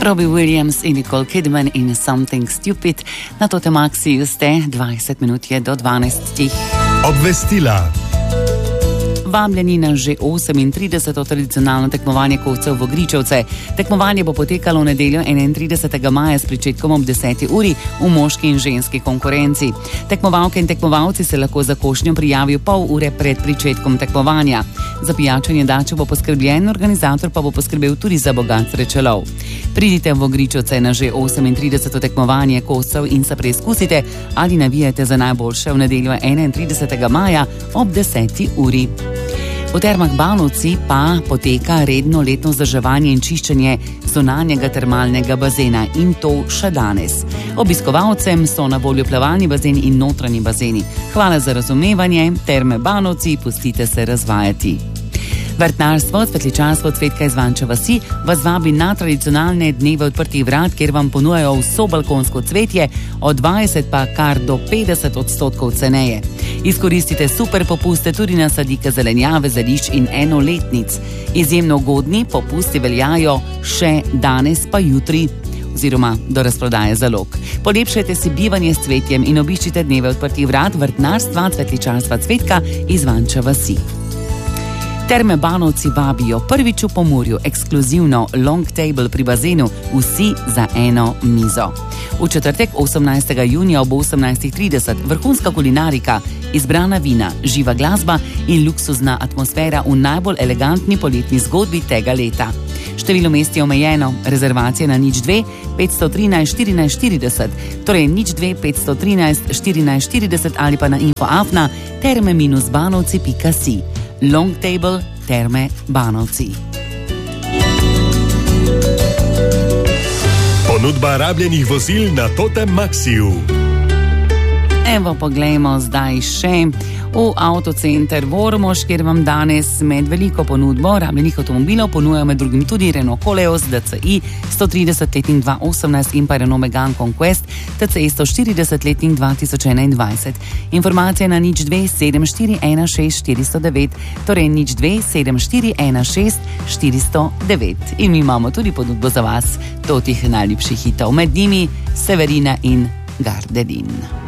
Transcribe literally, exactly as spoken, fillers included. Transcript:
Robbie Williams in Nicole Kidman in Something Stupid. Na to Maxiju ste, dvajset minut je do dvanajstih. Obvestila. Vabljeni na že osemintrideseto tradicionalno tekmovanje kovcev v Gričevce. Tekmovanje bo potekalo v nedeljo enaintridesetega maja s pričetkom ob deseti uri v moški in ženski konkurenci. Tekmovalke in tekmovalci se lahko za košnjo prijavijo pol ure pred pričetkom tekmovanja. Za pijačanje dače bo poskrbljen, organizator pa bo poskrbel tudi za bogat srečelov. Pridite v Gričevce na že osemintrideseto tekmovanje kovcev in se preizkusite, ali navijate za najboljše v nedeljo enaintridesetega maja ob deseti uri. V Termah Banovci pa poteka redno letno vzdrževanje in čiščenje zunanjega termalnega bazena in to še danes. Obiskovalcem so na voljo plavalni bazen in notranji bazeni. Hvala za razumevanje, Terme Banovci, pustite se razvajati. Vrtnarstvo, cvetličarstvo Cvetka iz Vanče vasi vas vabi na tradicionalne dneve odprtih vrat, kjer vam ponujajo vso balkonsko cvetje, od dvajset pa kar do petdeset odstotkov ceneje. Izkoristite super popuste tudi na sadike zelenjave, zelišč in enoletnic. Izjemno ugodni popusti veljajo še danes pa jutri oziroma do razprodaje zalog. Polepšajte si bivanje s cvetjem in obiščite dneve odprtih vrat vrtnarstva, cvetličarstva Cvetka iz Vanče vasi. Terme Banovci vabijo prvič v Pomurju, ekskluzivno long table pri bazenu, vsi za eno mizo. V četrtek osemnajstega junija ob osemnajstih trideset vrhunska kulinarika, izbrana vina, živa glasba in luksuzna atmosfera v najbolj elegantni poletni zgodbi tega leta. Število mest je omejeno, rezervacije na nič dve petsto trinajst štirinajst štirideset, torej nič dve petsto trinajst štirinajst štirideset ali pa na info afna terme banovci pika si. Long Table, Terme Banovci. Ponudba rabljenih vozil na Totem Maxiju. Evo, poglejmo zdaj še v Avtocenter Ormož, kjer vam danes med veliko ponudbo rabljenih avtomobilov ponujajo med drugim tudi Renault Koleos D C I sto trideset letnik dva tisoč osemnajst in pa Renault Megane Conquest T C I sto štirideset letnik dva tisoč enaindvajset. Informacije na nič dve sedem štiri ena šest štiri sto devet, torej nič dve sedem štiri ena šest štiri sto devet. In mi imamo tudi ponudbo za vas, to tih najljubših hitov, med njimi Severina in Gardelin.